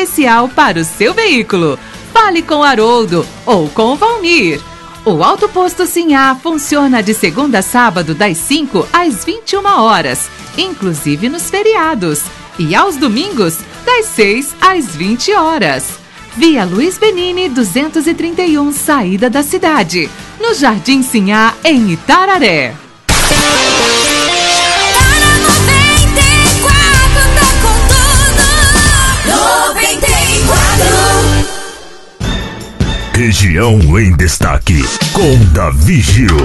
especial para o seu veículo. Fale com o Haroldo ou com o Valmir. O Auto Posto Sinhá funciona de segunda a sábado das 5 às 21 horas, inclusive nos feriados, e aos domingos das 6 às 20 horas. Via Luiz Benini 231, saída da cidade, no Jardim Sinhá, em Itararé. Região em Destaque, com Davi Gil.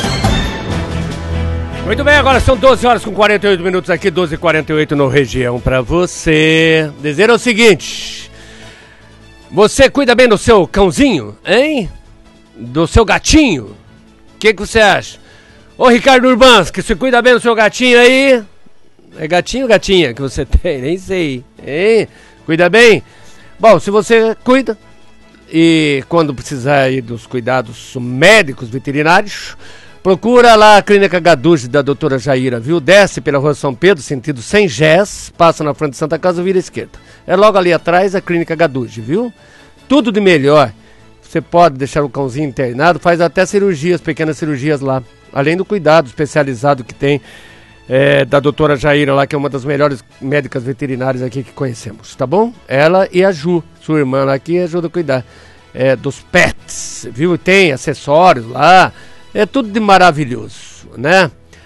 Muito bem, agora são 12 horas com 48 minutos aqui, 12h48 no Região. Pra você dizer o seguinte: você cuida bem do seu cãozinho, hein? Do seu gatinho? O que você acha? Ô Ricardo Urbans, que você cuida bem do seu gatinho aí? É gatinho ou gatinha que você tem? Nem sei, hein? Cuida bem? Bom, se você cuida, e quando precisar aí dos cuidados médicos veterinários, procura lá a Clínica Gaduge da doutora Jaira, viu? Desce pela Rua São Pedro, sentido Sem Gés, passa na frente de Santa Casa, vira à esquerda. É logo ali atrás a Clínica Gaduge, viu? Tudo de melhor. Você pode deixar o cãozinho internado, faz até cirurgias, pequenas cirurgias lá. Além do cuidado especializado que tem da doutora Jaira lá, que é uma das melhores médicas veterinárias aqui que conhecemos, tá bom? Ela e a Ju, sua irmã lá, que ajuda a cuidar dos pets, viu? Tem acessórios lá, é tudo de maravilhoso, né?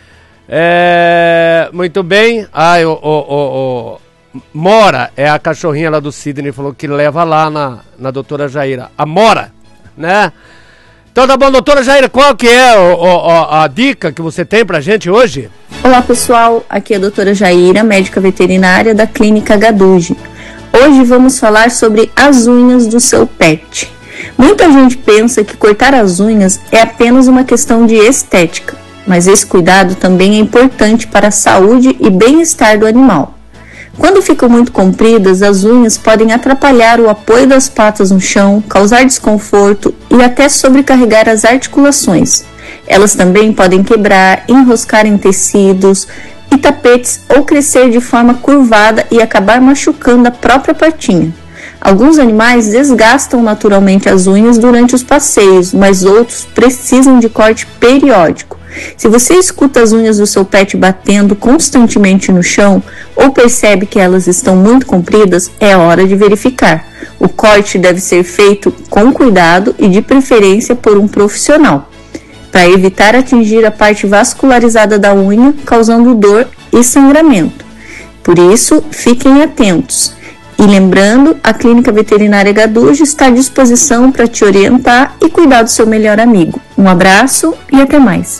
Muito bem. Mora é a cachorrinha lá do Sidney, falou que leva lá na doutora Jaira, a Mora, né? Então tá bom, doutora Jaira, qual que é a dica que você tem pra gente hoje? Olá pessoal, aqui é a doutora Jaira, médica veterinária da Clínica Gaduge. Hoje vamos falar sobre as unhas do seu pet. Muita gente pensa que cortar as unhas é apenas uma questão de estética, mas esse cuidado também é importante para a saúde e bem-estar do animal. Quando ficam muito compridas, as unhas podem atrapalhar o apoio das patas no chão, causar desconforto e até sobrecarregar as articulações. Elas também podem quebrar, enroscar em tecidos e tapetes ou crescer de forma curvada e acabar machucando a própria patinha. Alguns animais desgastam naturalmente as unhas durante os passeios, mas outros precisam de corte periódico. Se você escuta as unhas do seu pet batendo constantemente no chão ou percebe que elas estão muito compridas, é hora de verificar. O corte deve ser feito com cuidado e de preferência por um profissional, para evitar atingir a parte vascularizada da unha, causando dor e sangramento. Por isso, fiquem atentos. E lembrando, a Clínica Veterinária Gaduge está à disposição para te orientar e cuidar do seu melhor amigo. Um abraço e até mais.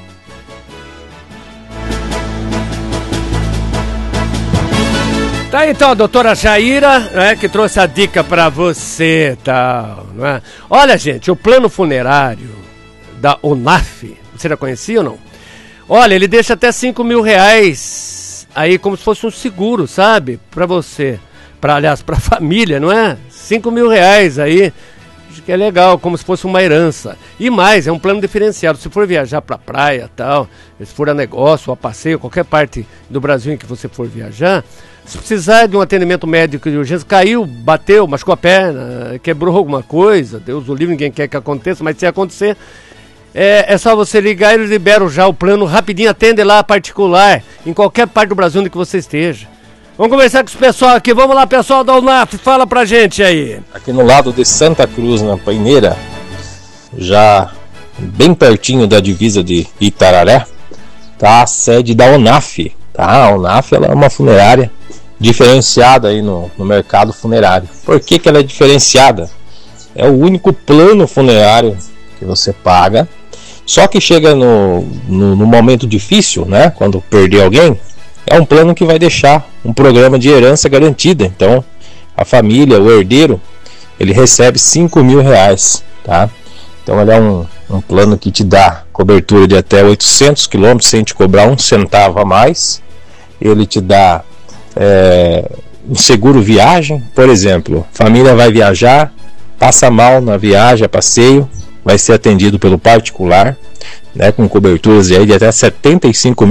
Tá, então, a doutora Jaira, né, que trouxe a dica pra você, tal, não é? Olha, gente, o plano funerário da UNAF, você já conhecia ou não? Olha, ele deixa até R$5.000 aí, como se fosse um seguro, sabe? Pra você, aliás, pra família, não é? R$5.000 aí, acho que é legal, como se fosse uma herança. E mais, é um plano diferenciado, se for viajar pra praia, tal, se for a negócio, a passeio, qualquer parte do Brasil em que você for viajar, se precisar de um atendimento médico de urgência, caiu, bateu, machucou a perna, quebrou alguma coisa, Deus o livre, ninguém quer que aconteça, mas se acontecer, é só você ligar e eles liberam já o plano rapidinho, atende lá particular, em qualquer parte do Brasil onde que você esteja. Vamos conversar com os pessoal aqui, vamos lá pessoal da UNAF, fala pra gente aí. Aqui no lado de Santa Cruz, na Paineira, já bem pertinho da divisa de Itararé, tá a sede da UNAF, tá? A UNAF ela é uma funerária diferenciada aí no mercado funerário. Por que ela é diferenciada? É o único plano funerário que você paga, só que chega no momento difícil, né? Quando perder alguém, é um plano que vai deixar um programa de herança garantida. Então, a família, o herdeiro, ele recebe R$5.000, tá? Então, ele é um plano que te dá cobertura de até 800 km sem te cobrar um centavo a mais. Ele te dá um seguro viagem, por exemplo, família vai viajar, passa mal na viagem, a passeio, vai ser atendido pelo particular, né, com coberturas aí de até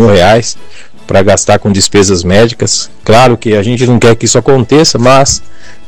R$75.000 para gastar com despesas médicas. Claro que a gente não quer que isso aconteça, mas